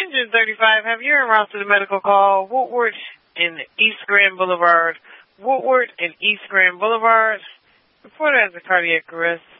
135, have you en route to the medical call, Woodward and East Grand Boulevard. Woodward and East Grand Boulevard. Reporter has a cardiac arrest.